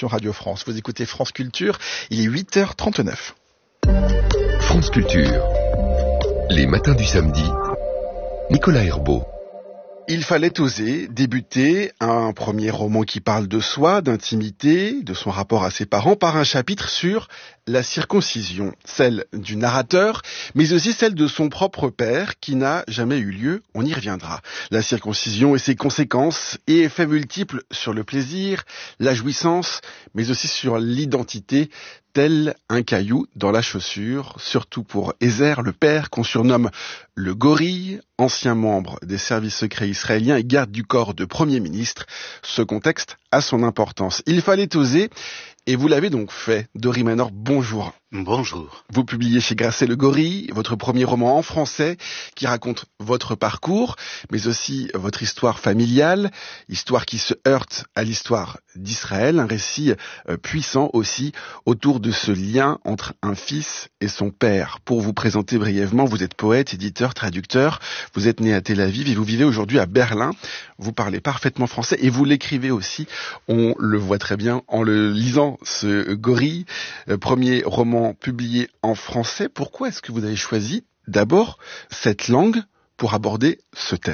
sur Radio France. Vous écoutez France Culture, il est 8h39. France Culture, les matins du samedi, Nicolas Herbeau. Il fallait oser débuter un premier roman qui parle de soi, d'intimité, de son rapport à ses parents, par un chapitre sur la circoncision, celle du narrateur, mais aussi celle de son propre père, qui n'a jamais eu lieu, on y reviendra. La circoncision et ses conséquences et effets multiples sur le plaisir, la jouissance, mais aussi sur l'identité, tel un caillou dans la chaussure, surtout pour Ezer, le père qu'on surnomme le gorille, ancien membre des services secrets israéliens et garde du corps de Premier ministre. Ce contexte a son importance. Il fallait oser, et vous l'avez donc fait. Dori Manor, bonjour. Bonjour. Vous publiez chez Grasset Le Gorille, votre premier roman en français qui raconte votre parcours, mais aussi votre histoire familiale, histoire qui se heurte à l'histoire d'Israël, un récit puissant aussi autour de ce lien entre un fils et son père. Pour vous présenter brièvement, vous êtes poète, éditeur, traducteur, vous êtes né à Tel Aviv et vous vivez aujourd'hui à Berlin. Vous parlez parfaitement français et vous l'écrivez aussi, on le voit très bien en le lisant, ce Gorille, premier roman publié en français. Pourquoi est-ce que vous avez choisi d'abord cette langue pour aborder ce thème ?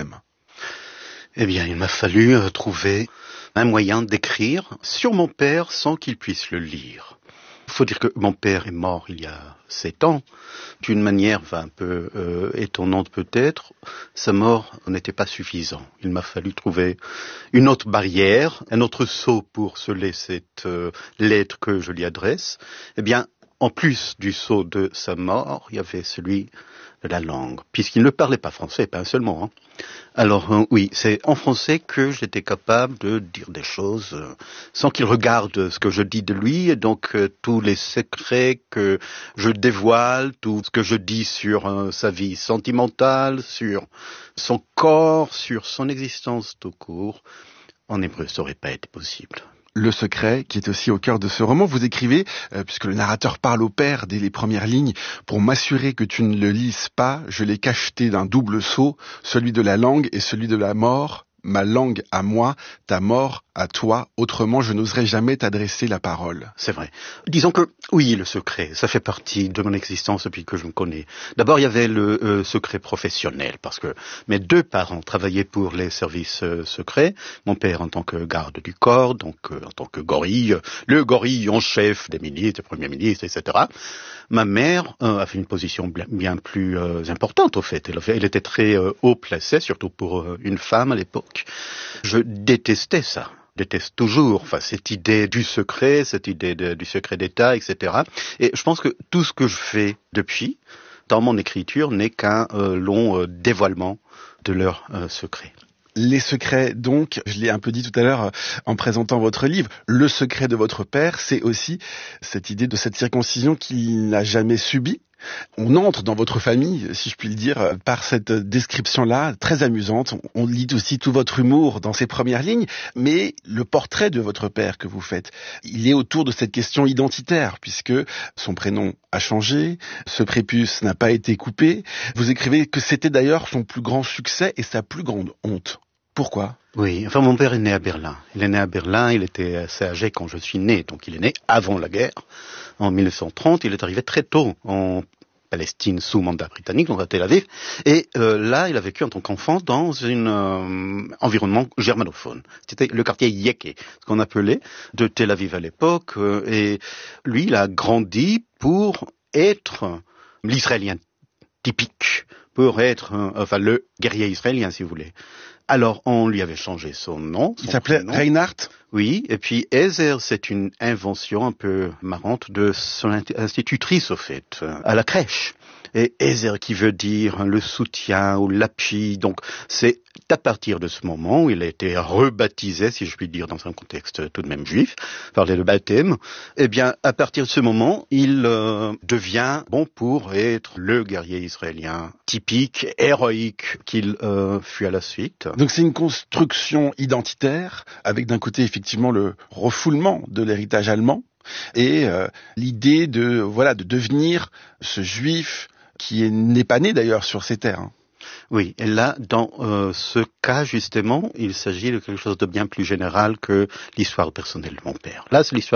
Eh bien, il m'a fallu trouver un moyen d'écrire sur mon père sans qu'il puisse le lire. Il faut dire que mon père est mort il y a 7 ans, d'une manière un peu étonnante peut-être. Sa mort n'était pas suffisant. Il m'a fallu trouver une autre barrière, un autre sceau pour sceller cette lettre que je lui adresse. Eh bien, en plus du sceau de sa mort, il y avait celui de la langue, puisqu'il ne parlait pas français, pas un seul mot. Hein. Alors oui, c'est en français que j'étais capable de dire des choses sans qu'il regarde ce que je dis de lui, et donc tous les secrets que je dévoile, tout ce que je dis sur sa vie sentimentale, sur son corps, sur son existence tout court, en hébreu, ça n'aurait pas été possible. Le secret, qui est aussi au cœur de ce roman, vous écrivez, puisque le narrateur parle au père dès les premières lignes, pour m'assurer que tu ne le lises pas, je l'ai cacheté d'un double sceau, celui de la langue et celui de la mort, ma langue à moi, ta mort à toi, autrement je n'oserais jamais t'adresser la parole. C'est vrai. Disons que, oui, le secret, ça fait partie de mon existence depuis que je me connais. D'abord, il y avait le secret professionnel, parce que mes 2 parents travaillaient pour les services secrets. Mon père en tant que garde du corps, donc en tant que gorille, le gorille en chef des ministres, des premiers ministres, etc. Ma mère avait une position bien plus importante, au fait. Elle était très haut placée, surtout pour une femme à l'époque. Je détestais ça. Déteste toujours, cette idée du secret, cette idée du secret d'État, etc. Et je pense que tout ce que je fais depuis, dans mon écriture, n'est qu'un long dévoilement de leur secret. Les secrets, donc, je l'ai un peu dit tout à l'heure en présentant votre livre, le secret de votre père, c'est aussi cette idée de cette circoncision qu'il n'a jamais subie. On entre dans votre famille, si je puis le dire, par cette description-là, très amusante. On lit aussi tout votre humour dans ces premières lignes, mais le portrait de votre père que vous faites, il est autour de cette question identitaire, puisque son prénom a changé, ce prépuce n'a pas été coupé. Vous écrivez que c'était d'ailleurs son plus grand succès et sa plus grande honte. Pourquoi ? Oui, mon père est né à Berlin. Il est né à Berlin, il était assez âgé quand je suis né, donc il est né avant la guerre. En 1930, il est arrivé très tôt en Palestine sous mandat britannique, donc à Tel Aviv. Et là, il a vécu en tant qu'enfant dans un environnement germanophone. C'était le quartier Yeke, ce qu'on appelait de Tel Aviv à l'époque. Et lui, il a grandi pour être l'Israélien typique, pour être le guerrier israélien, si vous voulez. Alors, on lui avait changé son nom. Il s'appelait Reinhard ? Oui, et puis Ezer, c'est une invention un peu marrante de son institutrice, au fait, à la crèche. Et Ezer qui veut dire le soutien ou l'appui. Donc c'est à partir de ce moment où il a été rebaptisé, si je puis dire, dans un contexte tout de même juif, parler de baptême, eh bien à partir de ce moment, il devient bon pour être le guerrier israélien typique, héroïque qu'il fut à la suite. Donc c'est une construction identitaire, avec d'un côté effectivement le refoulement de l'héritage allemand, et l'idée de devenir ce juif qui n'est pas né d'ailleurs sur ces terres. Oui, et là, dans ce cas, justement, il s'agit de quelque chose de bien plus général que l'histoire personnelle de mon père. Là, c'est l'histoire